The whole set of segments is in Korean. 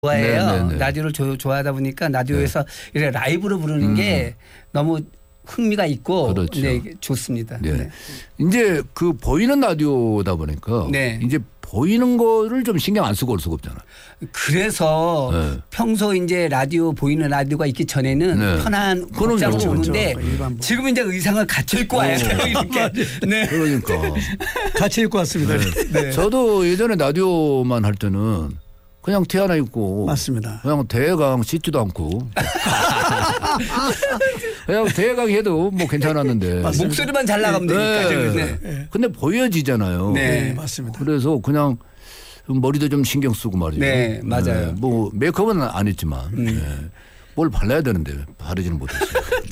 좋아해요. 네네네. 라디오를 좋아하다 보니까 라디오에서 이렇게 라이브로 부르는 게 너무 흥미가 있고 그렇죠. 네, 좋습니다. 네. 네. 이제 그 보이는 라디오다 보니까 네. 이제 보이는 거를 좀 신경 안 쓰고 올 수가 없잖아요. 그래서 네. 평소 이제 라디오 보이는 라디오가 있기 전에는 네. 편한 그럼요. 복장으로 그렇죠. 오는데 일반 복. 지금 이제 의상을 갖춰 입고 와야 돼요. 이렇게. 네. 그러니까. 같이 입고 왔습니다. 네. 저도 예전에 라디오만 할 때는 그냥 티 하나 입고 맞습니다. 그냥 대강 씻지도 않고 그냥 대강 해도 뭐 괜찮았는데 목소리만 잘 나가면 되니까. 지금. 네. 근데 보여지잖아요. 네. 네, 맞습니다. 그래서 그냥 머리도 좀 신경 쓰고 말이죠. 네, 맞아요. 뭐 메이크업은 안 했지만 뭘 발라야 되는데 바르지는 못했어요.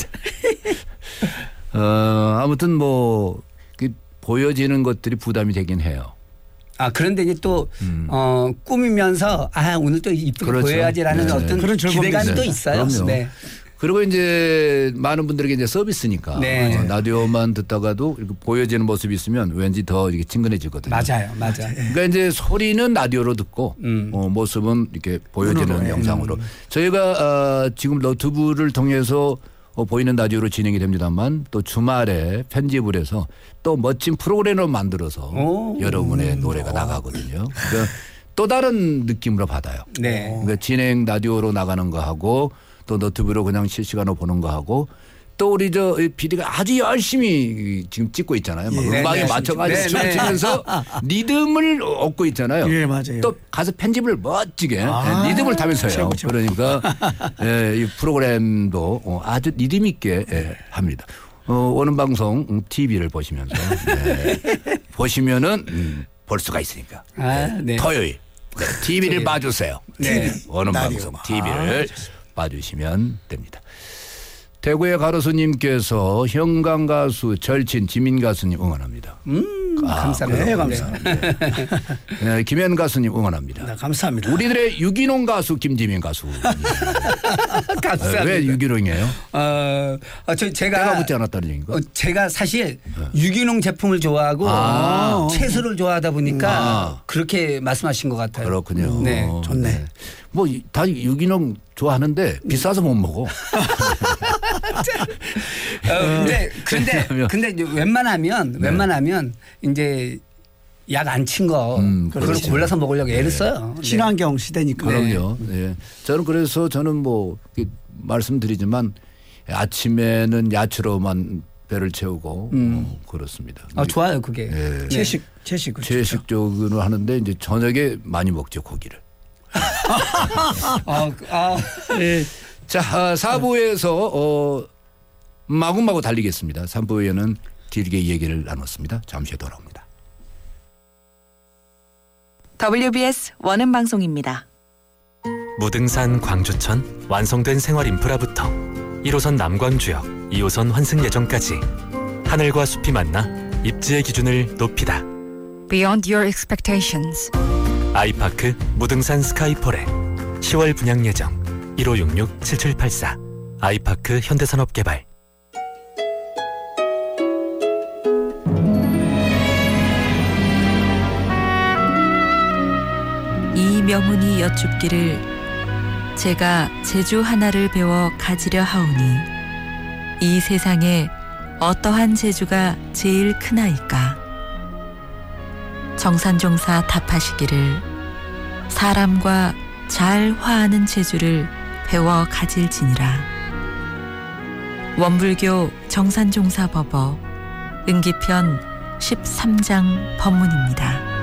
아무튼 뭐 보여지는 것들이 부담이 되긴 해요. 아 그런데 이제 또 꾸미면서 오늘 또 이쁘게 그렇죠. 보여야지라는 네. 어떤 그런 즐거움이 기대감이 또 있어요. 있어요. 그럼요. 네. 그리고 이제 많은 분들에게 이제 서비스니까 네. 라디오만 듣다가도 이렇게 보여지는 모습이 있으면 왠지 더 이렇게 친근해지거든요. 맞아요. 그러니까 이제 소리는 라디오로 듣고 모습은 이렇게 보여지는 눈으로, 영상으로. 저희가 지금 너튜브를 통해서 보이는 라디오로 진행이 됩니다만 또 주말에 편집을 해서 또 멋진 프로그램을 만들어서 여러분의 노래가 나가거든요. 그러니까 또 다른 느낌으로 받아요. 네. 그러니까 진행 라디오로 나가는 거 하고 또 너튜브로 그냥 실시간으로 보는 거 하고 또 우리 저 PD가 아주 열심히 지금 찍고 있잖아요. 막 네, 음악에 네. 맞춰가지고 네, 네. 춤추면서 리듬을 얻고 있잖아요. 예, 맞아요. 또 가서 편집을 멋지게 리듬을 타면서요. 최고, 최고. 그러니까 이 프로그램도 아주 리듬 있게 합니다. 오는 방송 TV를 보시면서 보시면은 볼 수가 있으니까 네. 토요일 TV를 봐주세요. 네. 오는 방송 TV를 봐주시면 됩니다. 대구의 가로수님께서 현강 가수 절친 지민 가수님 응원합니다. 감사합니다. 네, 감사합니다. 네, 김현 가수님 응원합니다. 네, 감사합니다. 우리들의 유기농 가수 김지민 가수. 감사합니다. 왜 유기농이에요? 제가 때가 붙지 않았다는 얘기인가? 제가 사실 유기농 제품을 좋아하고 채소를 좋아하다 보니까 그렇게 말씀하신 것 같아요. 그렇군요. 네. 좋네. 뭐 다 유기농 좋아하는데 비싸서 못 먹어. 근데 이제 웬만하면 이제 약 안 친 거 그걸 그렇죠. 골라서 먹으려고 애를 써요. 네. 친환경 시대니까. 그럼요. 네. 저는 뭐 말씀드리지만 아침에는 야채로만 배를 채우고 그렇습니다. 좋아요 그게. 네. 채식. 채식적으로 하는데 이제 저녁에 많이 먹죠 고기를. 예. 자 4부에서 마구마구 달리겠습니다. 3부에는 길게 얘기를 나눴습니다. 잠시 후에 돌아옵니다. WBS 원음 방송입니다. 무등산 광주천 완성된 생활 인프라부터 1호선 남광주역 2호선 환승예정까지 하늘과 숲이 만나 입지의 기준을 높이다. Beyond your expectations. 아이파크 무등산 스카이폴에 10월 분양 예정 1566-7784 아이파크 현대산업개발. 이 명운이 여쭙기를 제가 제주 하나를 배워 가지려 하오니 이 세상에 어떠한 제주가 제일 크나이까. 정산종사 답하시기를 사람과 잘 화하는 제주를 배워 가질지니라. 원불교 정산종사 법어 은기편 13장 법문입니다.